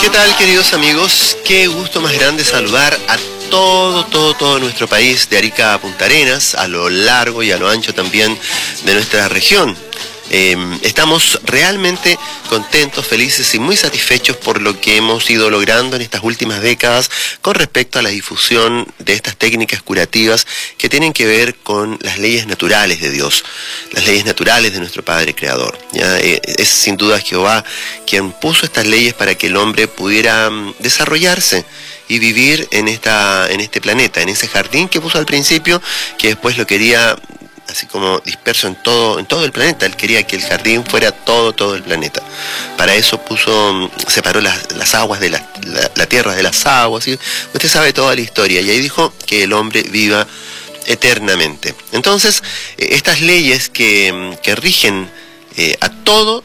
tal, queridos amigos? Qué gusto más grande saludar a todo nuestro país, de Arica a Punta Arenas, a lo largo y a lo ancho también de nuestra región. Estamos realmente contentos, felices y muy satisfechos por lo que hemos ido logrando en estas últimas décadas con respecto a la difusión de estas técnicas curativas que tienen que ver con las leyes naturales de Dios, las leyes naturales de nuestro Padre Creador. ¿Ya? Es sin duda Jehová quien puso estas leyes para que el hombre pudiera desarrollarse y vivir en este planeta, en ese jardín que puso al principio, que después lo quería así como disperso en todo el planeta. Él quería que el jardín fuera todo el planeta. Para eso separó las aguas de la tierra de las aguas, ¿sí? Usted sabe toda la historia, y ahí dijo que el hombre viva eternamente. Entonces, estas leyes que rigen a todo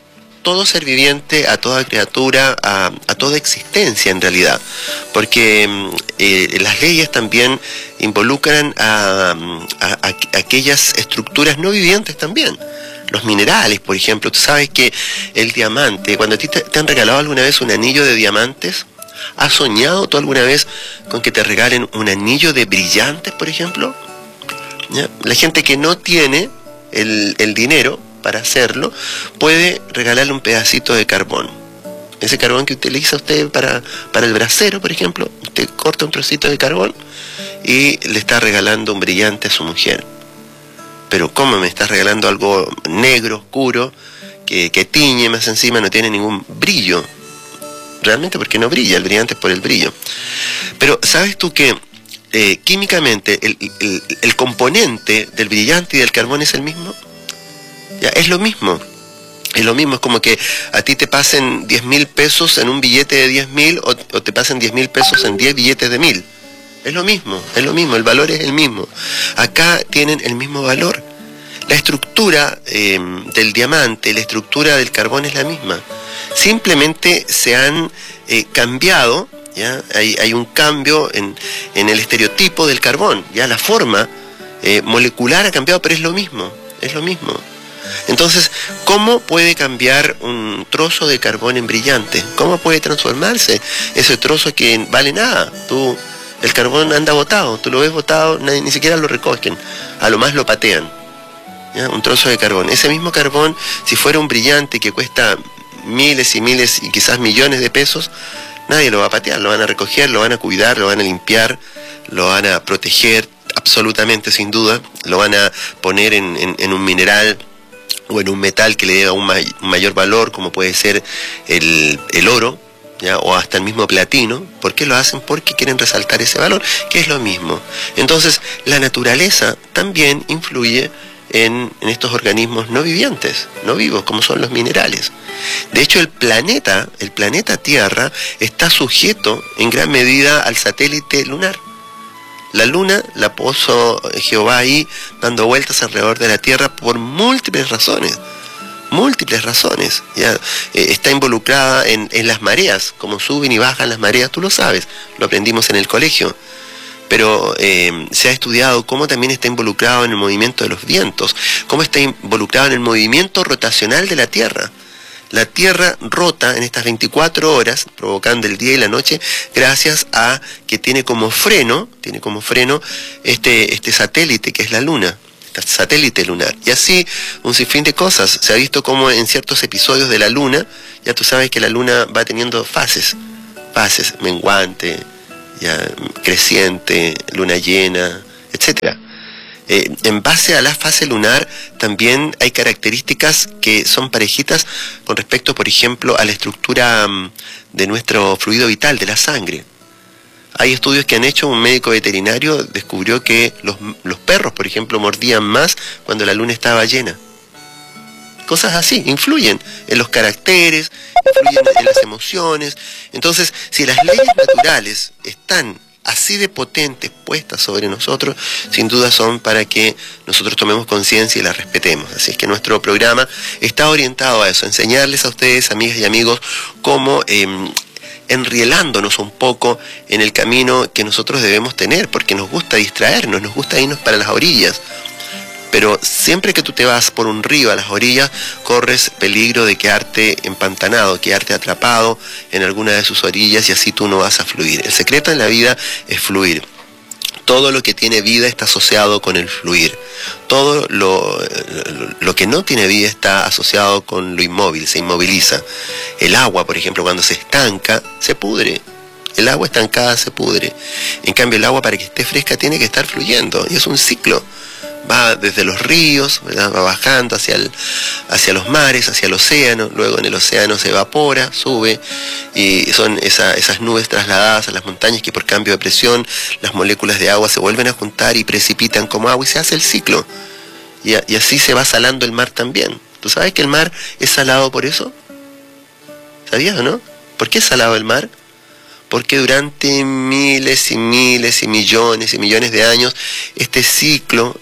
ser viviente, a toda criatura, a toda existencia en realidad, porque las leyes también involucran a aquellas estructuras no vivientes también. Los minerales, por ejemplo. Tú sabes que el diamante, cuando a ti te han regalado alguna vez un anillo de diamantes, ¿has soñado tú alguna vez con que te regalen un anillo de brillantes, por ejemplo? ¿Ya? La gente que no tiene el dinero para hacerlo, puede regalarle un pedacito de carbón. Ese carbón que utiliza usted para el brasero, por ejemplo, usted corta un trocito de carbón y le está regalando un brillante a su mujer. Pero ¿cómo me estás regalando algo negro, oscuro, que tiñe más encima, no tiene ningún brillo? Realmente porque no brilla, el brillante es por el brillo. Pero ¿sabes tú que químicamente el componente del brillante y del carbón es el mismo? Ya, es lo mismo, es como que a ti te pasen 10.000 pesos en un billete de 10.000 o te pasen 10.000 pesos en 10 billetes de 1.000. Es lo mismo, el valor es el mismo. Acá tienen el mismo valor. La estructura del diamante, la estructura del carbón es la misma. Simplemente se han cambiado, ¿ya? Hay un cambio en el estereotipo del carbón, ya la forma molecular ha cambiado, pero es lo mismo. Entonces, ¿cómo puede cambiar un trozo de carbón en brillante? ¿Cómo puede transformarse ese trozo que vale nada? El carbón anda botado, tú lo ves botado, ni siquiera lo recogen, a lo más lo patean. ¿Ya? Un trozo de carbón. Ese mismo carbón, si fuera un brillante que cuesta miles y miles y quizás millones de pesos, nadie lo va a patear, lo van a recoger, lo van a cuidar, lo van a limpiar, lo van a proteger, absolutamente, sin duda, lo van a poner en un mineral o en un metal que le dé un mayor valor, como puede ser el oro, ¿ya? O hasta el mismo platino. ¿Por qué lo hacen? Porque quieren resaltar ese valor, que es lo mismo. Entonces, la naturaleza también influye en estos organismos no vivientes, no vivos, como son los minerales. De hecho, el planeta Tierra está sujeto en gran medida al satélite lunar. La luna la puso Jehová ahí dando vueltas alrededor de la Tierra por múltiples razones. ¿Ya? Está involucrada en las mareas, como suben y bajan las mareas, tú lo sabes, lo aprendimos en el colegio. Pero se ha estudiado cómo también está involucrado en el movimiento de los vientos, cómo está involucrado en el movimiento rotacional de la Tierra. La Tierra rota en estas 24 horas, provocando el día y la noche, gracias a que tiene como freno este satélite que es la Luna, este satélite lunar. Y así un sinfín de cosas. Se ha visto cómo en ciertos episodios de la Luna, ya tú sabes que la Luna va teniendo fases, menguante, ya creciente, luna llena, etcétera. En base a la fase lunar también hay características que son parejitas con respecto, por ejemplo, a la estructura de nuestro fluido vital, de la sangre. Hay estudios que han hecho, un médico veterinario descubrió que los perros, por ejemplo, mordían más cuando la luna estaba llena. Cosas así, influyen en los caracteres, influyen en las emociones. Entonces, si las leyes naturales están así de potentes puestas sobre nosotros, sin duda son para que nosotros tomemos conciencia y las respetemos. Así es que nuestro programa está orientado a eso, a enseñarles a ustedes, amigas y amigos, cómo enrielándonos un poco en el camino que nosotros debemos tener, porque nos gusta distraernos, nos gusta irnos para las orillas. Pero siempre que tú te vas por un río a las orillas, corres peligro de quedarte empantanado, quedarte atrapado en alguna de sus orillas y así tú no vas a fluir. El secreto en la vida es fluir. Todo lo que tiene vida está asociado con el fluir. Todo lo que no tiene vida está asociado con lo inmóvil, se inmoviliza. El agua, por ejemplo, cuando se estanca, se pudre. El agua estancada se pudre. En cambio, el agua para que esté fresca tiene que estar fluyendo. Y es un ciclo. Va desde los ríos, ¿verdad? Va bajando hacia los mares, hacia el océano, luego en el océano se evapora, sube, y son esas nubes trasladadas a las montañas que por cambio de presión las moléculas de agua se vuelven a juntar y precipitan como agua y se hace el ciclo. Y así se va salando el mar también. ¿Tú sabes que el mar es salado por eso? ¿Sabías o no? ¿Por qué es salado el mar? Porque durante miles y miles y millones de años este ciclo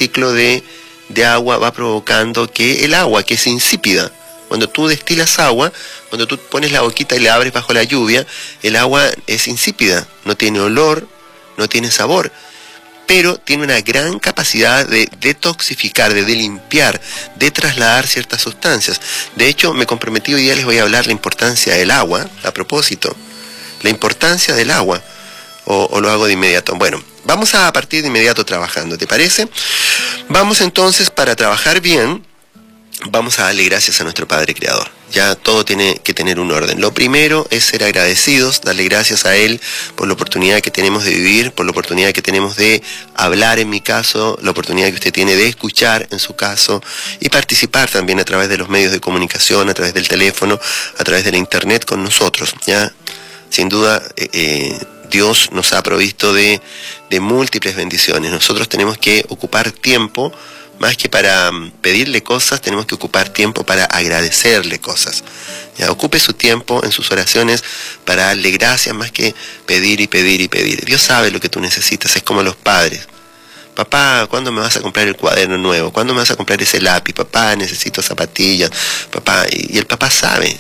de agua va provocando que el agua, que es insípida, cuando tú destilas agua, cuando tú pones la boquita y la abres bajo la lluvia, el agua es insípida, no tiene olor, no tiene sabor, pero tiene una gran capacidad de detoxificar, de limpiar, de trasladar ciertas sustancias. De hecho, me comprometí hoy día, les voy a hablar la importancia del agua, a propósito. La importancia del agua, o lo hago de inmediato. Bueno, vamos a partir de inmediato trabajando, ¿te parece? Vamos entonces, para trabajar bien, vamos a darle gracias a nuestro Padre Creador. Ya todo tiene que tener un orden. Lo primero es ser agradecidos, darle gracias a Él por la oportunidad que tenemos de vivir, por la oportunidad que tenemos de hablar en mi caso, la oportunidad que usted tiene de escuchar en su caso y participar también a través de los medios de comunicación, a través del teléfono, a través de la internet con nosotros, ¿ya? Sin duda, Dios nos ha provisto de múltiples bendiciones. Nosotros tenemos que ocupar tiempo, más que para pedirle cosas, tenemos que ocupar tiempo para agradecerle cosas. Ya, ocupe su tiempo en sus oraciones para darle gracias, más que pedir y pedir y pedir. Dios sabe lo que tú necesitas, es como los padres. Papá, ¿cuándo me vas a comprar el cuaderno nuevo? ¿Cuándo me vas a comprar ese lápiz? Papá, necesito zapatillas. Papá, y el papá sabe,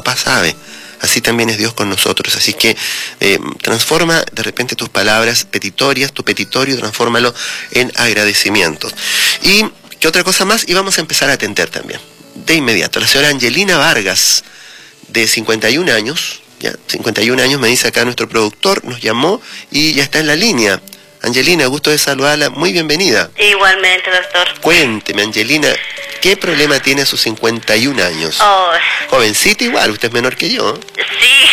Así también es Dios con nosotros. Así que transforma de repente tus palabras petitorias, tu petitorio, transfórmalo en agradecimientos. Y ¿qué otra cosa más? Y vamos a empezar a atender también. De inmediato, la señora Angelina Vargas, de 51 años, ya 51 años, me dice acá nuestro productor, nos llamó y ya está en la línea. Angelina, gusto de saludarla, muy bienvenida. Igualmente, doctor. Cuénteme, Angelina, ¿qué problema tiene a sus 51 años? Oh. Jovencita igual, usted es menor que yo. Sí.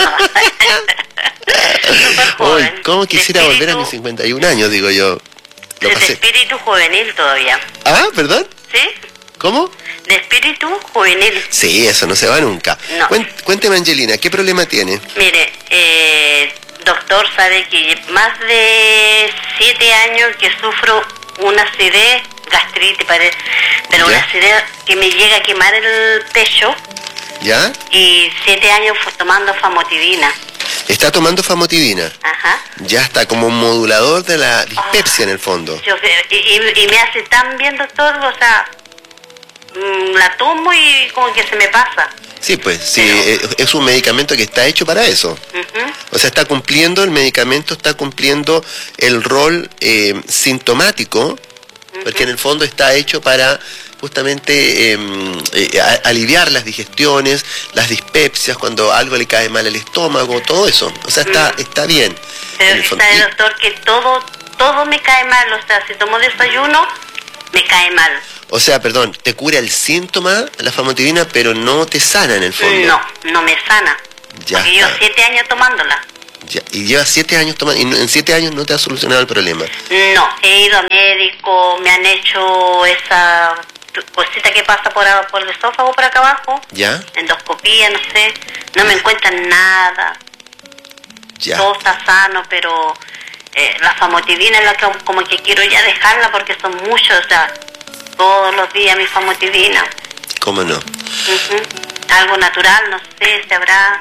Súper joven. Uy, ¿cómo quisiera volver a mis 51 años, digo yo? Lo De pasé. espíritu juvenil todavía. Ah, ¿perdón? ¿Sí? ¿Cómo? De espíritu juvenil. Sí, eso no se va nunca. No. Cuénteme, Angelina, ¿qué problema tiene? Mire, doctor, sabe que más de 7 años que sufro una acidez, gastritis, pero una acidez que me llega a quemar el pecho. ¿Ya? Y 7 años tomando famotidina. ¿Está tomando famotidina? Ajá. Ya está como un modulador de la dispepsia en el fondo. Y me hace tan bien, doctor, o sea, la tomo y como que se me pasa. Sí, pues, sí, es un medicamento que está hecho para eso. O sea, el medicamento está cumpliendo el rol sintomático, porque en el fondo está hecho para justamente aliviar las digestiones, las dispepsias, cuando algo le cae mal al estómago, todo eso. O sea, está bien. Pero está, doctor, que todo me cae mal, o sea, si tomo desayuno, me cae mal. O sea, perdón, te cura el síntoma, la famotidina, pero no te sana en el fondo. No me sana. Ya porque está. yo 7 años tomándola. Ya, y llevas 7 años tomando, y en 7 años no te ha solucionado el problema. No, he ido al médico, me han hecho esa cosita que pasa por el esófago por acá abajo. ¿Ya? Endoscopía, no sé. No me encuentran nada. Ya. Todo está sano, pero la famotidina es la que como que quiero ya dejarla porque son muchos, o sea, todos los días mi famotidina. ¿Cómo no? Algo natural, no sé, se habrá...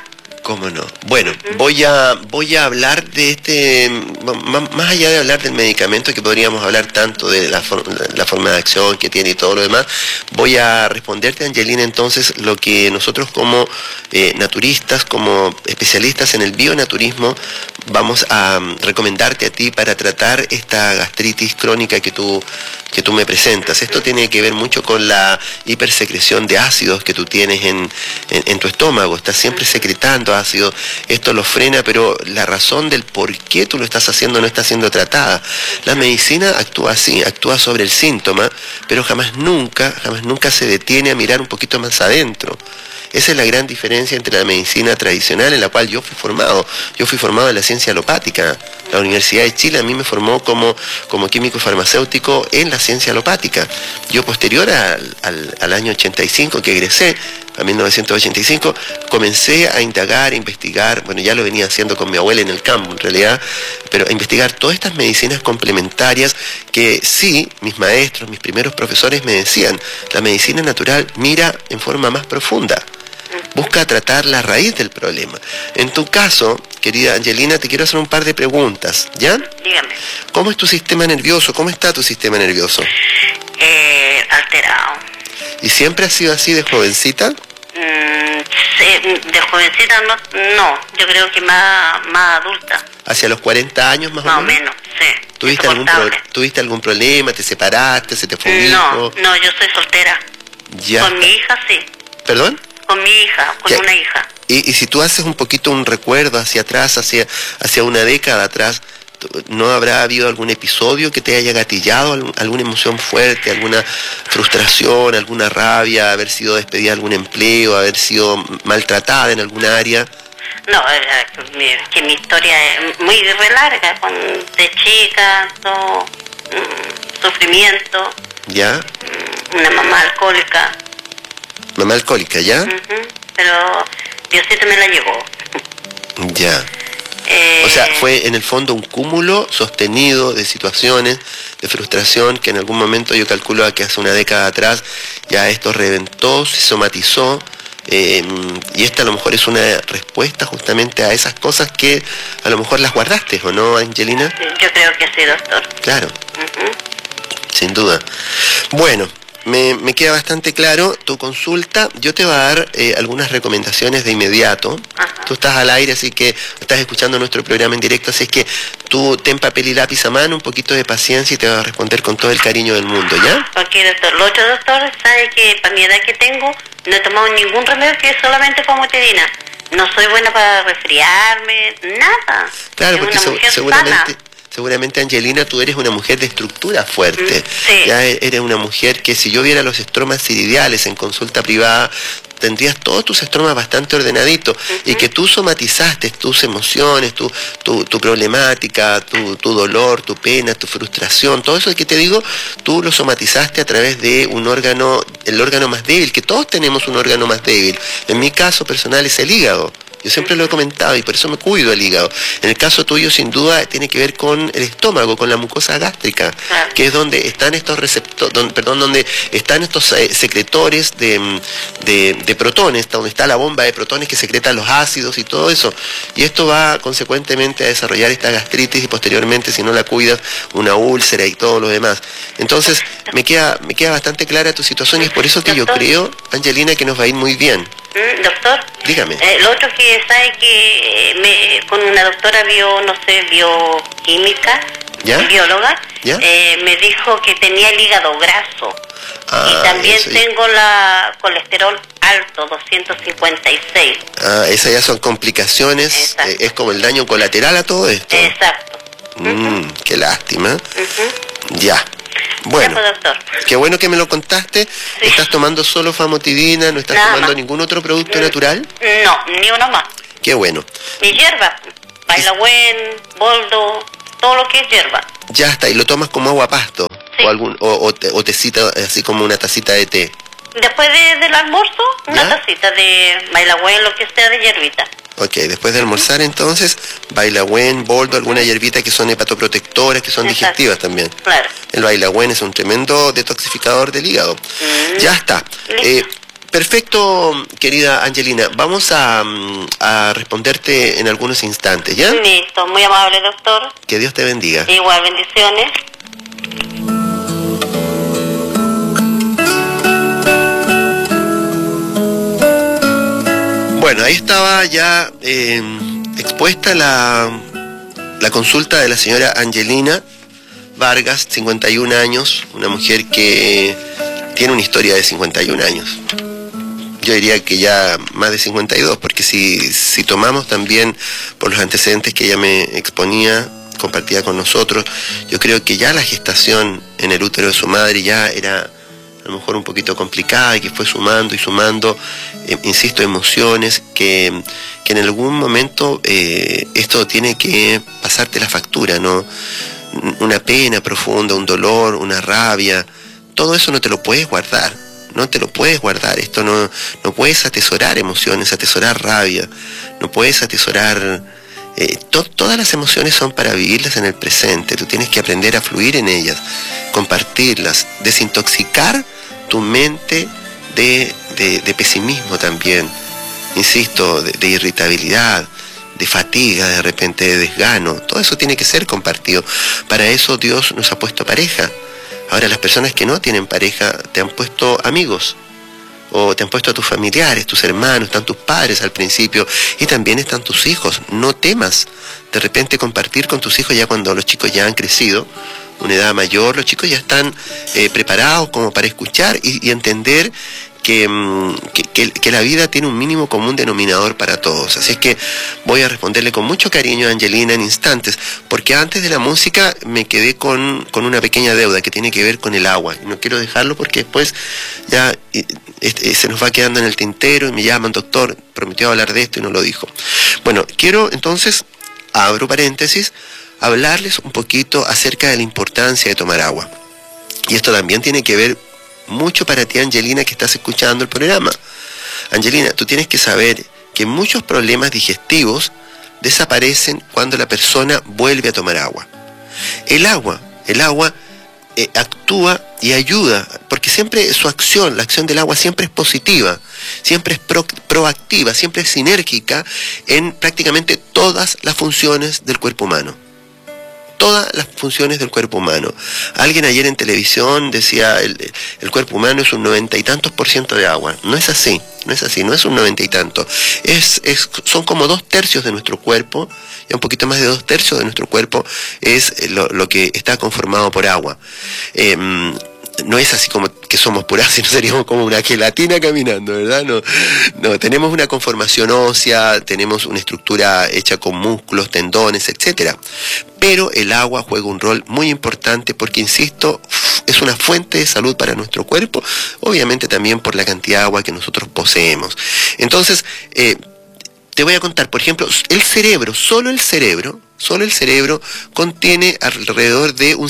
¿Cómo no? Bueno, voy a hablar de más allá de hablar del medicamento, que podríamos hablar tanto de la forma de acción que tiene y todo lo demás, voy a responderte, Angelina, entonces, lo que nosotros como naturistas, como especialistas en el bionaturismo, vamos a recomendarte a ti para tratar esta gastritis crónica que tú me presentas. Esto tiene que ver mucho con la hipersecreción de ácidos que tú tienes en tu estómago. Estás siempre secretando ácido. Esto lo frena, pero la razón del por qué tú lo estás haciendo no está siendo tratada. La medicina actúa así, actúa sobre el síntoma, pero jamás nunca se detiene a mirar un poquito más adentro. Esa es la gran diferencia entre la medicina tradicional, en la cual yo fui formado. Yo fui formado en la ciencia alopática. La Universidad de Chile a mí me formó como químico farmacéutico en la ciencia alopática. Yo, posterior al año 85 que egresé, a 1985, comencé a indagar, a investigar, bueno, ya lo venía haciendo con mi abuela en el campo en realidad, pero a investigar todas estas medicinas complementarias que sí, mis maestros, mis primeros profesores me decían, la medicina natural mira en forma más profunda. Busca tratar la raíz del problema. En tu caso, querida Angelina, te quiero hacer un par de preguntas, ¿ya? Dígame. ¿Cómo es tu sistema nervioso? ¿Cómo está tu sistema nervioso? Alterado. ¿Y siempre ha sido así de jovencita? De jovencita no, yo creo que más adulta. ¿Hacia los 40 años más o menos? Sí. ¿Tuviste algún problema? ¿Te separaste? ¿Se te fue un hijo? No, yo soy soltera. Ya. Con mi hija sí. ¿Perdón? Con mi hija, con una hija. Y si tú haces un poquito un recuerdo hacia atrás, hacia una década atrás, ¿no habrá habido algún episodio que te haya gatillado, alguna emoción fuerte, alguna frustración, alguna rabia, haber sido despedida de algún empleo, haber sido maltratada en alguna área? No, que mi historia es muy larga, de chica, todo, sufrimiento. ¿Ya? Una mamá alcohólica. ¿Mamá alcohólica, ya? Pero Diosito me la llevó. Ya. O sea, fue en el fondo un cúmulo sostenido de situaciones de frustración que en algún momento, yo calculo que hace una década atrás, ya esto reventó, se somatizó, y esta a lo mejor es una respuesta justamente a esas cosas que a lo mejor las guardaste, ¿o no, Angelina? Yo creo que sí, doctor. Claro. Sin duda. Bueno, me queda bastante claro tu consulta. Yo te voy a dar algunas recomendaciones de inmediato. Ajá. Tú estás al aire, así que estás escuchando nuestro programa en directo, así es que tú ten papel y lápiz a mano, un poquito de paciencia y te voy a responder con todo el cariño del mundo, ¿ya? Ok, doctor. Lo otro, doctor, sabe que para mi edad que tengo no he tomado ningún remedio, que es solamente famotidina. No soy buena para resfriarme, nada. Claro, porque seguramente... Seguramente, Angelina, tú eres una mujer de estructura fuerte. Sí. Ya eres una mujer que, si yo viera los estromas iridiales en consulta privada, tendrías todos tus estromas bastante ordenaditos, y que tú somatizaste tus emociones, tu problemática, tu dolor, tu pena, tu frustración, todo eso que te digo, tú lo somatizaste a través de un órgano, el órgano más débil, que todos tenemos un órgano más débil. En mi caso personal es el hígado. Yo siempre lo he comentado y por eso me cuido el hígado. En el caso tuyo, sin duda, tiene que ver con el estómago, con la mucosa gástrica, que es donde están estos donde están estos secretores de protones, donde está la bomba de protones que secretan los ácidos y todo eso. Y esto va consecuentemente a desarrollar esta gastritis y posteriormente, si no la cuidas, una úlcera y todo lo demás. Entonces, me queda bastante clara tu situación, y es por eso que yo creo, Angelina, que nos va a ir muy bien. Doctor, dígame. Lo otro que sabe que con una doctora bioquímica, ¿ya? Bióloga, ¿ya? Me dijo que tenía el hígado graso. Y también tengo la colesterol alto, 256. Esas ya son complicaciones. Es como el daño colateral a todo esto. Exacto. Qué lástima. Ya. Bueno, doctor. Qué bueno que me lo contaste. Sí. ¿Estás tomando solo famotidina? ¿No estás tomando ningún otro producto natural? No, ni uno más. Qué bueno. Mi hierba, bailagüen, boldo, todo lo que es hierba. Ya está, ¿y lo tomas como agua pasto? Sí. O tecita, así como una tacita de té. Después del almuerzo, una tacita de bailagüen, lo que sea de hierbita. Ok, después de almorzar entonces, bailagüen, boldo, alguna hierbita que son hepatoprotectoras, que son digestivas también. Claro. El bailagüen es un tremendo detoxificador del hígado. Ya está. Perfecto, querida Angelina. Vamos a responderte en algunos instantes, ¿ya? Listo, muy amable, doctor. Que Dios te bendiga. Igual, bendiciones. Bueno, ahí estaba ya expuesta la consulta de la señora Angelina Vargas, 51 años, una mujer que tiene una historia de 51 años. Yo diría que ya más de 52, porque si tomamos también por los antecedentes que ella me exponía, compartía con nosotros, yo creo que ya la gestación en el útero de su madre ya era a lo mejor un poquito complicada y que fue sumando y sumando, insisto, emociones que en algún momento esto tiene que pasarte la factura, ¿no? Una pena profunda, un dolor, una rabia, todo eso no te lo puedes guardar. No te lo puedes guardar, esto no puedes atesorar emociones, atesorar rabia, no puedes atesorar... todas las emociones son para vivirlas en el presente, tú tienes que aprender a fluir en ellas, compartirlas, desintoxicar tu mente de pesimismo también, insisto, de irritabilidad, de fatiga, de repente de desgano, todo eso tiene que ser compartido. Para eso Dios nos ha puesto pareja. Ahora, las personas que no tienen pareja te han puesto amigos, o te han puesto a tus familiares, tus hermanos, están tus padres al principio, y también están tus hijos. No temas de repente compartir con tus hijos ya cuando los chicos ya han crecido, una edad mayor, los chicos ya están preparados como para escuchar y entender que la vida tiene un mínimo común denominador para todos. Así es que voy a responderle con mucho cariño a Angelina en instantes, porque antes de la música me quedé con una pequeña deuda que tiene que ver con el agua. Y no quiero dejarlo porque después ya se nos va quedando en el tintero y me llaman, doctor, prometió hablar de esto y no lo dijo. Bueno, quiero entonces, abro paréntesis, hablarles un poquito acerca de la importancia de tomar agua. Y esto también tiene que ver mucho para ti, Angelina, que estás escuchando el programa. Angelina, tú tienes que saber que muchos problemas digestivos desaparecen cuando la persona vuelve a tomar agua. El agua actúa y ayuda, porque siempre su acción, la acción del agua siempre es positiva, siempre es proactiva, siempre es sinérgica en prácticamente todas las funciones del cuerpo humano. Todas las funciones del cuerpo humano. Alguien ayer en televisión decía el cuerpo humano es un 90 y tantos % de agua. No es así, no es un 90 y tanto. Son como 2/3 de nuestro cuerpo, y un poquito más de 2/3 de nuestro cuerpo es lo que está conformado por agua. No es así como que somos puras, sino seríamos como una gelatina caminando, ¿verdad? No, tenemos una conformación ósea, tenemos una estructura hecha con músculos, tendones, etcétera. Pero el agua juega un rol muy importante porque, insisto, es una fuente de salud para nuestro cuerpo, obviamente también por la cantidad de agua que nosotros poseemos. Entonces, te voy a contar, por ejemplo, el cerebro, solo el cerebro contiene alrededor de un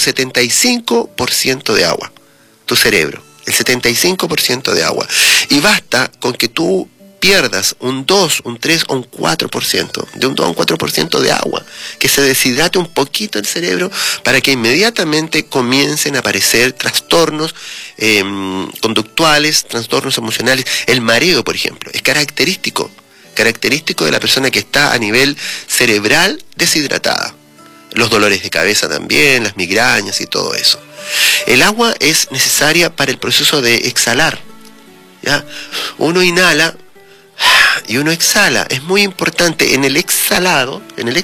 75% de agua. Tu cerebro, el 75% de agua. Y basta con que tú pierdas un 2, un 3 o un 4%, de un 2 a un 4% de agua, que se deshidrate un poquito el cerebro para que inmediatamente comiencen a aparecer trastornos conductuales, trastornos emocionales. El mareo, por ejemplo, es característico de la persona que está a nivel cerebral deshidratada. Los dolores de cabeza también, las migrañas y todo eso. El agua es necesaria para el proceso de exhalar, ¿ya? Uno inhala y uno exhala. Es muy importante. En el exhalar,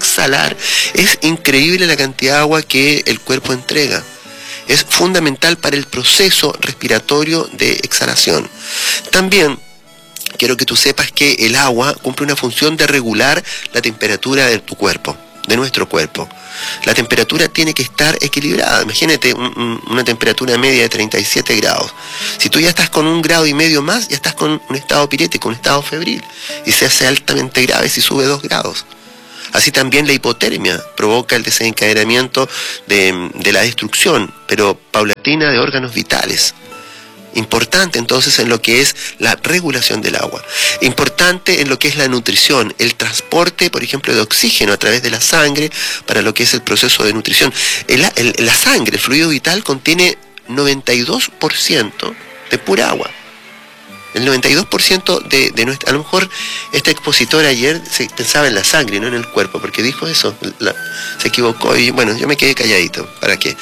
es increíble la cantidad de agua que el cuerpo entrega. Es fundamental para el proceso respiratorio de exhalación. También quiero que tú sepas que el agua cumple una función de regular la temperatura de tu cuerpo, de nuestro cuerpo. La temperatura tiene que estar equilibrada. Imagínate una temperatura media de 37 grados. Si tú ya estás con 1,5 grados más, ya estás con un estado pirético, un estado febril. Y se hace altamente grave si sube 2 grados. Así también la hipotermia provoca el desencadenamiento de la destrucción, pero paulatina, de órganos vitales. Importante entonces en lo que es la regulación del agua, importante en lo que es la nutrición, el transporte, por ejemplo, de oxígeno a través de la sangre para lo que es el proceso de nutrición. La sangre, el fluido vital, contiene 92% de pura agua. El 92% de nuestra... A lo mejor este expositor ayer se pensaba en la sangre, no en el cuerpo, porque dijo eso, se equivocó y bueno, yo me quedé calladito. ¿Para qué?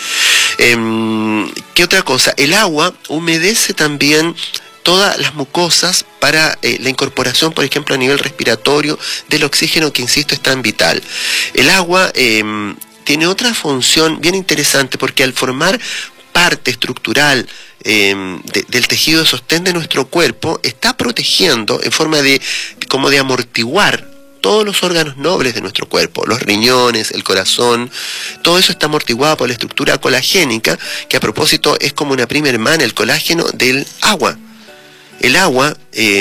¿Qué otra cosa? El agua humedece también todas las mucosas para la incorporación, por ejemplo, a nivel respiratorio del oxígeno, que insisto es tan vital. El agua tiene otra función bien interesante, porque al formar parte estructural del tejido de sostén de nuestro cuerpo, está protegiendo en forma de como de amortiguar todos los órganos nobles de nuestro cuerpo, los riñones, el corazón, todo eso está amortiguado por la estructura colagénica, que a propósito es como una prima hermana, el colágeno del agua. El agua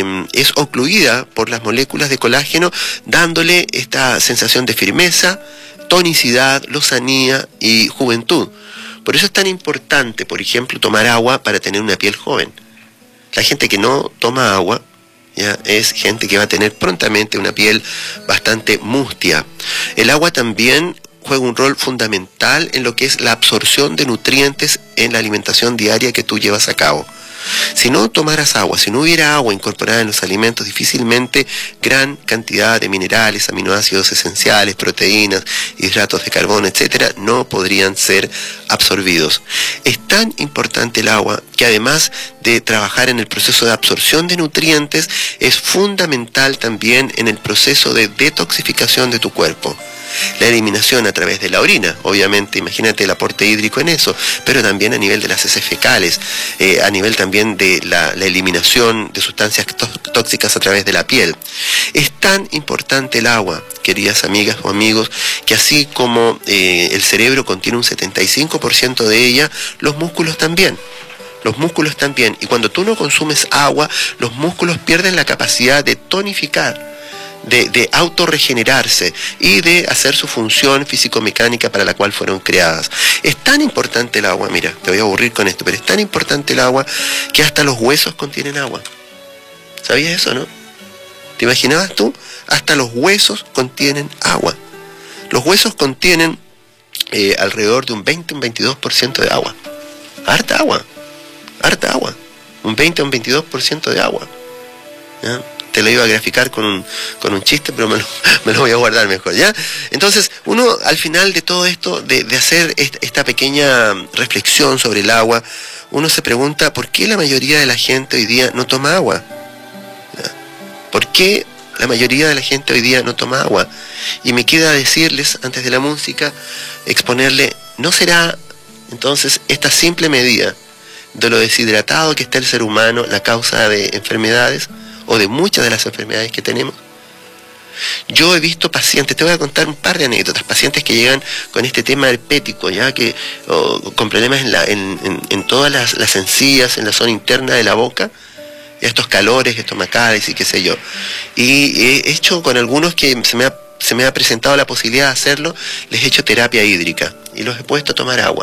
es ocluida por las moléculas de colágeno, dándole esta sensación de firmeza, tonicidad, lozanía y juventud. Por eso es tan importante, por ejemplo, tomar agua para tener una piel joven. La gente que no toma agua, ¿ya?, es gente que va a tener prontamente una piel bastante mustia. El agua también juega un rol fundamental en lo que es la absorción de nutrientes en la alimentación diaria que tú llevas a cabo. Si no tomaras agua, si no hubiera agua incorporada en los alimentos, difícilmente gran cantidad de minerales, aminoácidos esenciales, proteínas, hidratos de carbono, etcétera, no podrían ser absorbidos. Es tan importante el agua que además de trabajar en el proceso de absorción de nutrientes, es fundamental también en el proceso de detoxificación de tu cuerpo. La eliminación a través de la orina, obviamente, imagínate el aporte hídrico en eso, pero también a nivel de las heces fecales, a nivel también de la eliminación de sustancias tóxicas a través de la piel. Es tan importante el agua, queridas amigas o amigos, que así como el cerebro contiene un 75% de ella, los músculos también. Los músculos también, y cuando tú no consumes agua, los músculos pierden la capacidad de tonificar, de autorregenerarse y de hacer su función físico-mecánica para la cual fueron creadas. Es tan importante el agua, mira, te voy a aburrir con esto, pero es tan importante el agua que hasta los huesos contienen agua. ¿Sabías eso, no? ¿Te imaginabas tú? Hasta los huesos contienen agua. Los huesos contienen alrededor de un 20 o un 22% de agua. Harta agua. Harta agua. Un 20 o un 22% de agua. ¿Ya? Te lo iba a graficar con un chiste, pero me lo voy a guardar mejor, ¿ya? Entonces, uno al final de todo esto, de hacer esta pequeña reflexión sobre el agua, uno se pregunta, ¿por qué la mayoría de la gente hoy día no toma agua? ¿Ya? ¿Por qué la mayoría de la gente hoy día no toma agua? Y me queda decirles, antes de la música, exponerle, ¿no será entonces esta simple medida de lo deshidratado que está el ser humano la causa de enfermedades, o de muchas de las enfermedades que tenemos? Yo he visto pacientes, te voy a contar un par de anécdotas, pacientes que llegan con este tema herpético, ya que con problemas en todas las encías, en la zona interna de la boca, estos calores estomacales y qué sé yo. Y he hecho con algunos que se me ha presentado la posibilidad de hacerlo, les he hecho terapia hídrica y los he puesto a tomar agua.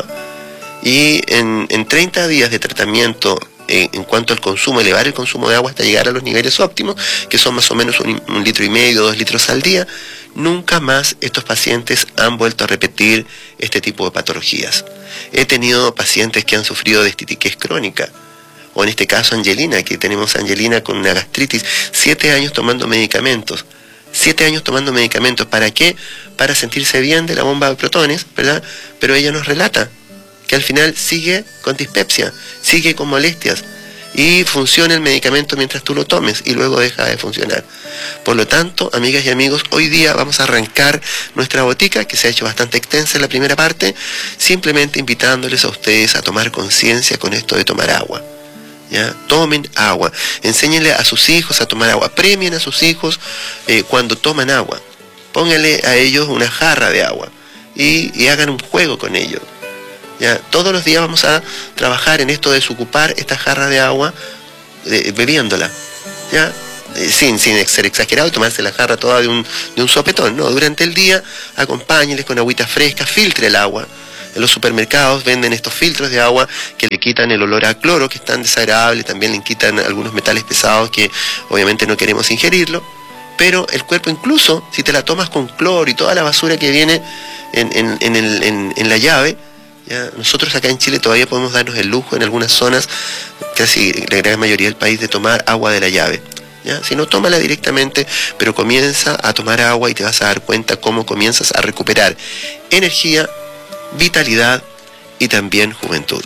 Y en 30 días de tratamiento, en cuanto al consumo, elevar el consumo de agua hasta llegar a los niveles óptimos, que son más o menos 1,5 litros, 2 litros al día, nunca más estos pacientes han vuelto a repetir este tipo de patologías. He tenido pacientes que han sufrido de estitiquez crónica, o en este caso Angelina, que tenemos a Angelina con una gastritis, 7 años tomando medicamentos. 7 años tomando medicamentos, ¿para qué? Para sentirse bien de la bomba de protones, ¿verdad? Pero ella nos relata que al final sigue con dispepsia, sigue con molestias, y funciona el medicamento mientras tú lo tomes y luego deja de funcionar. Por lo tanto, amigas y amigos, hoy día vamos a arrancar nuestra botica, que se ha hecho bastante extensa en la primera parte, simplemente invitándoles a ustedes a tomar conciencia con esto de tomar agua. ¿Ya? Tomen agua, enséñenle a sus hijos a tomar agua, premien a sus hijos cuando toman agua, pónganle a ellos una jarra de agua y hagan un juego con ellos. ¿Ya? Todos los días vamos a trabajar en esto de desocupar esta jarra de agua bebiéndola, ¿ya? Sin ser exagerado y tomarse la jarra toda de un sopetón, no, durante el día acompáñenles con agüita fresca, filtre el agua. En los supermercados venden estos filtros de agua que le quitan el olor a cloro, que es tan desagradable, también le quitan algunos metales pesados que obviamente no queremos ingerirlo, pero el cuerpo, incluso si te la tomas con cloro y toda la basura que viene en la llave, ¿ya? Nosotros acá en Chile todavía podemos darnos el lujo en algunas zonas, casi la gran mayoría del país, de tomar agua de la llave. ¿Ya? Si no, tómala directamente, pero comienza a tomar agua y te vas a dar cuenta cómo comienzas a recuperar energía, vitalidad y también juventud.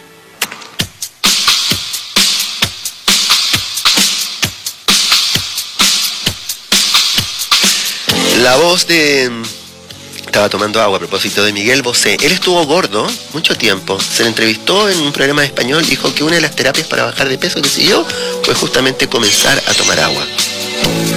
La voz de... Estaba tomando agua a propósito de Miguel Bosé. Él estuvo gordo mucho tiempo. Se le entrevistó en un programa de español. Dijo que una de las terapias para bajar de peso, qué sé yo, fue justamente comenzar a tomar agua.